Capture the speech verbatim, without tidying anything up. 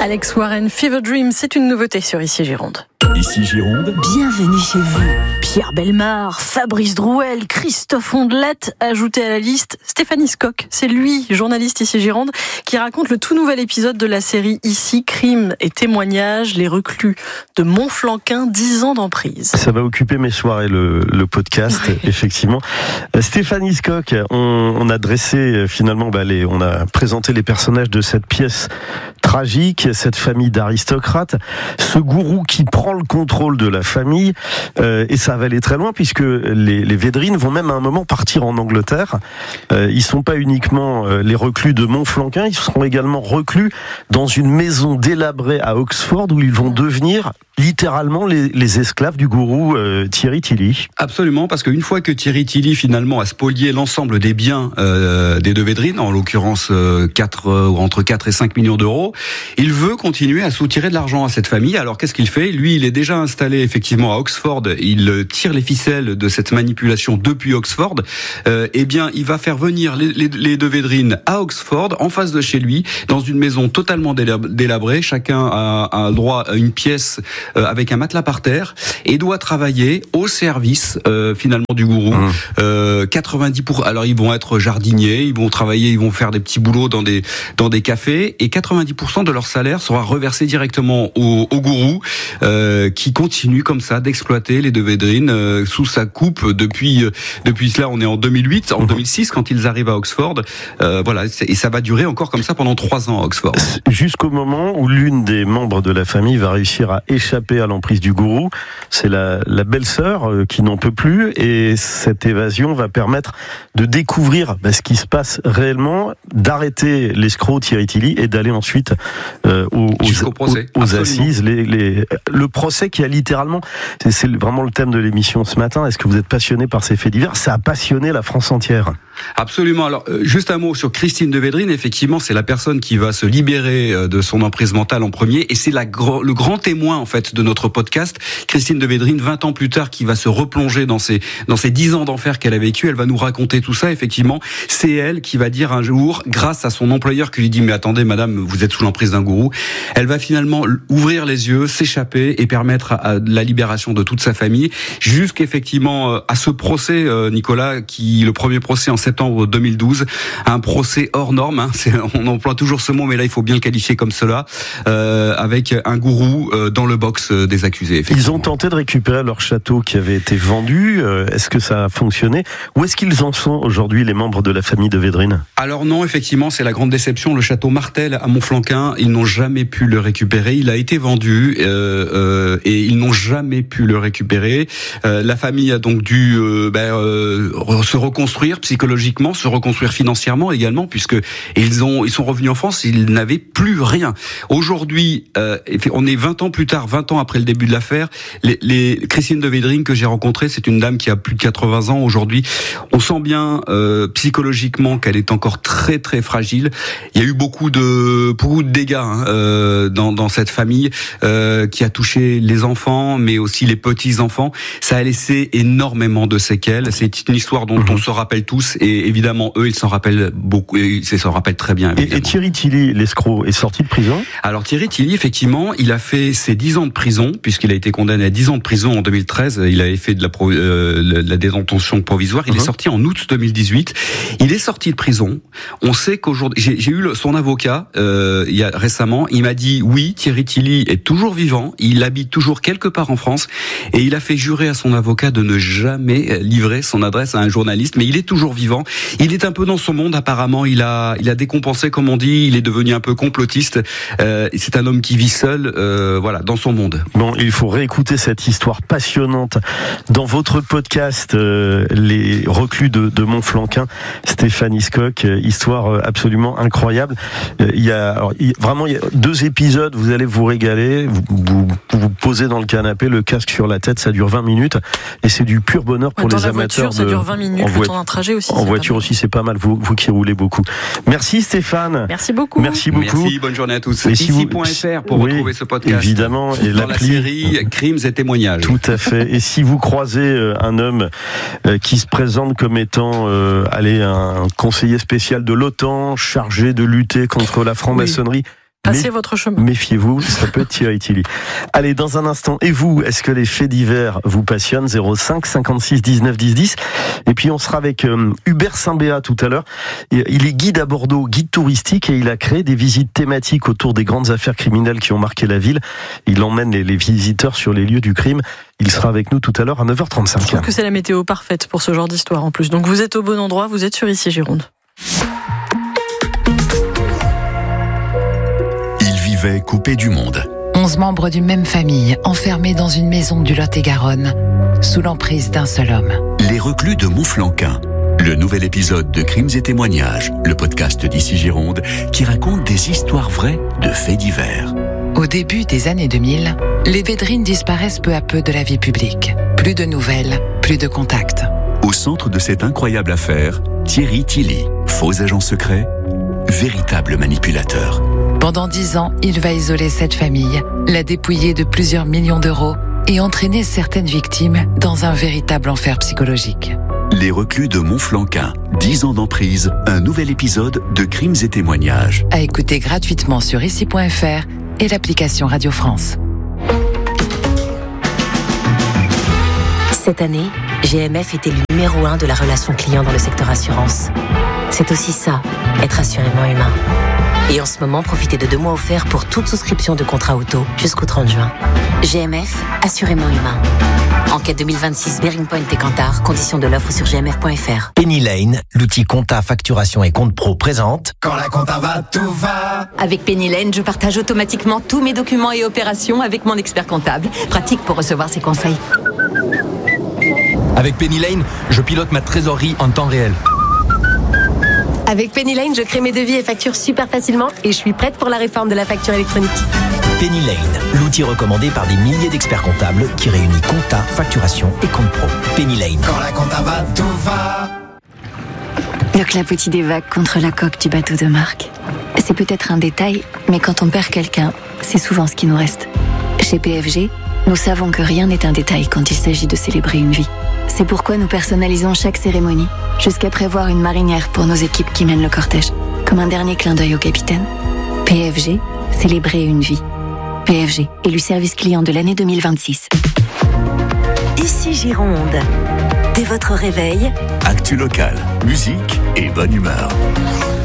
Alex Warren, Fever Dream, c'est une nouveauté sur Ici Gironde. Ici Gironde. Bienvenue chez vous. Pierre Bellemare, Fabrice Drouel, Christophe Ondelat, ajouté à la liste, Stéphanie Skock. C'est lui, journaliste Ici Gironde, qui raconte le tout nouvel épisode de la série Ici, Crimes et témoignages, les reclus de Montflanquin, dix ans d'emprise. Ça va occuper mes soirées, le, le podcast, oui. Effectivement. Stéphanie Skock, on, on a dressé finalement, bah, les, on a présenté les personnages de cette pièce tragique, cette famille d'aristocrates, ce gourou qui prend le contrôle de la famille, euh, et ça va aller très loin puisque les, les Védrines vont même à un moment partir en Angleterre. Euh, ils sont pas uniquement euh, les reclus de Montflanquin, ils seront également reclus dans une maison délabrée à Oxford où ils vont devenir littéralement les, les esclaves du gourou euh, Thierry Tilly. Absolument, parce qu'une fois que Thierry Tilly finalement a spolié l'ensemble des biens euh, des deux Védrines, en l'occurrence euh, quatre, euh, entre quatre et cinq millions d'euros, il veut continuer à soutirer de l'argent à cette famille. Alors qu'est-ce qu'il fait ? Lui, il est déjà installé effectivement à Oxford, il tire les ficelles de cette manipulation depuis Oxford. Euh, eh bien, il va faire venir les, les, les deux Védrines à Oxford, en face de chez lui, dans une maison totalement délabrée. Chacun a, a droit à une pièce Euh, avec un matelas par terre et doit travailler au service euh, finalement du gourou. Mmh. Euh, quatre-vingt-dix pour cent, alors ils vont être jardiniers, ils vont travailler, ils vont faire des petits boulots dans des dans des cafés et quatre-vingt-dix pour cent de leur salaire sera reversé directement au, au gourou euh, qui continue comme ça d'exploiter les deux Védrines euh, sous sa coupe depuis euh, depuis cela on est en deux mille huit, en mmh. deux mille six quand ils arrivent à Oxford. Euh, voilà, et ça va durer encore comme ça pendant trois ans à Oxford. Jusqu'au moment où l'une des membres de la famille va réussir à échapper à l'emprise du gourou, c'est la, la belle-sœur euh, qui n'en peut plus, et cette évasion va permettre de découvrir bah, ce qui se passe réellement, d'arrêter l'escroc Thierry Tilly et d'aller ensuite euh, aux, aux, procès. aux, aux assises. Les, les, le procès qui a littéralement, c'est, c'est vraiment le thème de l'émission ce matin. Est-ce que vous êtes passionné par ces faits divers ? Ça a passionné la France entière. Absolument. Alors, euh, juste un mot sur Christine de Védrine. Effectivement, c'est la personne qui va se libérer euh, de son emprise mentale en premier, et c'est la gro- le grand témoin en fait de notre podcast. Christine de Védrine, vingt ans plus tard, qui va se replonger dans ces dans ces dix ans d'enfer qu'elle a vécu. Elle va nous raconter tout ça. Effectivement, c'est elle qui va dire un jour, grâce à son employeur qui lui dit mais attendez, madame, vous êtes sous l'emprise d'un gourou. Elle va finalement ouvrir les yeux, s'échapper et permettre à, à la libération de toute sa famille, jusqu'effectivement à ce procès, euh, Nicolas, qui le premier procès en septembre deux mille douze, un procès hors norme, hein, c'est, on emploie toujours ce mot, mais là il faut bien le qualifier comme cela, euh, avec un gourou euh, dans le box des accusés. Ils ont tenté de récupérer leur château qui avait été vendu, euh, est-ce que ça a fonctionné ? Où est-ce qu'ils en sont aujourd'hui, les membres de la famille de Védrine ? Alors non, effectivement, c'est la grande déception, le château Martel à Montflanquin, ils n'ont jamais pu le récupérer, il a été vendu euh, euh, et ils n'ont jamais pu le récupérer. Euh, la famille a donc dû euh, ben, euh, se reconstruire psychologiquement, se reconstruire financièrement également, puisque ils ont ils sont revenus en France, ils n'avaient plus rien. Aujourd'hui, euh, on est vingt ans plus tard, vingt ans après le début de l'affaire, les, les Christine de Védrine que j'ai rencontrée, c'est une dame qui a plus de quatre-vingts ans aujourd'hui. On sent bien euh, psychologiquement qu'elle est encore très très fragile. Il y a eu beaucoup de beaucoup de dégâts hein, euh, dans dans cette famille euh, qui a touché les enfants, mais aussi les petits enfants. Ça a laissé énormément de séquelles. C'est une histoire dont mmh. on se rappelle tous, et évidemment eux ils s'en rappellent beaucoup, et ils s'en rappellent très bien. Et, et Thierry Tilly, l'escroc, est sorti de prison ? Alors Thierry Tilly, effectivement, il a fait ses dix ans de prison, puisqu'il a été condamné à dix ans de prison en deux mille treize. Il avait fait de la, pro, euh, de la détention provisoire. Il uh-huh. est sorti en août deux mille dix-huit. Il est sorti de prison. On sait qu'aujourd'hui, j'ai, j'ai eu le, son avocat euh, il y a récemment. Il m'a dit oui, Thierry Tilly est toujours vivant. Il habite toujours quelque part en France, et il a fait jurer à son avocat de ne jamais livrer son adresse à un journaliste. Mais il est toujours vivant. Il est un peu dans son monde apparemment. Il a, il a décompensé, comme on dit. Il est devenu un peu complotiste. Euh, c'est un homme qui vit seul, euh, voilà, dans son monde. Bon, il faut réécouter cette histoire passionnante dans votre podcast, euh, les reclus de, de Montflanquin. Stéphanie Skock, euh, histoire absolument incroyable. Euh, il y a alors, il, vraiment il y a deux épisodes. Vous allez vous régaler. Vous, vous vous posez dans le canapé, le casque sur la tête. Ça dure vingt minutes et c'est du pur bonheur pour dans les la amateurs. Voiture, de, ça dure vingt minutes. En, le voit, temps d'un trajet aussi. En voiture aussi, c'est pas mal. Vous, vous qui roulez beaucoup. Merci Stéphane. Merci beaucoup. Merci beaucoup. Merci. Bonne journée à tous. Et si ici point f r pour oui, retrouver ce podcast. Évidemment. Et dans la série Crimes et témoignages. Tout à fait. Et si vous croisez un homme qui se présente comme étant euh, allez, un conseiller spécial de l'OTAN, chargé de lutter contre la franc-maçonnerie, oui. Passez votre chemin. Méfiez-vous, ça peut être Thierry Tilly. Allez, dans un instant, et vous, est-ce que les faits divers vous passionnent? Zéro cinq cinquante-six dix-neuf dix dix. Et puis on sera avec euh, Hubert Simbéa tout à l'heure. Il est guide à Bordeaux, guide touristique, et il a créé des visites thématiques autour des grandes affaires criminelles qui ont marqué la ville. Il emmène les, les visiteurs sur les lieux du crime. Il sera avec nous tout à l'heure à neuf heures trente-cinq. Je trouve que c'est la météo parfaite pour ce genre d'histoire en plus. Donc vous êtes au bon endroit, vous êtes sur Ici Gironde. Coupé du monde. Onze membres d'une même famille, enfermés dans une maison du Lot-et-Garonne, sous l'emprise d'un seul homme. Les reclus de Montflanquin. Le nouvel épisode de Crimes et témoignages, le podcast d'Ici Gironde, qui raconte des histoires vraies de faits divers. Au début des années deux mille, les Védrines disparaissent peu à peu de la vie publique. Plus de nouvelles, plus de contacts. Au centre de cette incroyable affaire, Thierry Tilly, faux agent secret, véritable manipulateur. Pendant dix ans, il va isoler cette famille, la dépouiller de plusieurs millions d'euros et entraîner certaines victimes dans un véritable enfer psychologique. Les reclus de Montflanquin, dix ans d'emprise, un nouvel épisode de Crimes et témoignages. À écouter gratuitement sur ici point f r et l'application Radio France. Cette année, G M F était le numéro un de la relation client dans le secteur assurance. C'est aussi ça, être assurément humain. Et en ce moment, profitez de deux mois offerts pour toute souscription de contrat auto jusqu'au trente juin. G M F, assurément humain. Enquête deux mille vingt-six, Bearing Point et Kantar, conditions de l'offre sur g m f point f r. Penny Lane, l'outil compta, facturation et compte pro présente. Quand la compta va, tout va. Avec Penny Lane, je partage automatiquement tous mes documents et opérations avec mon expert comptable. Pratique pour recevoir ses conseils. Avec Penny Lane, je pilote ma trésorerie en temps réel. Avec Penny Lane, je crée mes devis et factures super facilement et je suis prête pour la réforme de la facture électronique. Penny Lane, l'outil recommandé par des milliers d'experts comptables qui réunit compta, facturation et compte pro. Penny Lane. Quand la compta va, tout va. Le clapotis des vagues contre la coque du bateau de Marc. C'est peut-être un détail, mais quand on perd quelqu'un, c'est souvent ce qui nous reste. Chez P F G, nous savons que rien n'est un détail quand il s'agit de célébrer une vie. C'est pourquoi nous personnalisons chaque cérémonie, jusqu'à prévoir une marinière pour nos équipes qui mènent le cortège, comme un dernier clin d'œil au capitaine. P F G, célébrer une vie. P F G, élu service client de l'année deux mille vingt-six. Ici Gironde. Dès votre réveil, actu local, musique et bonne humeur.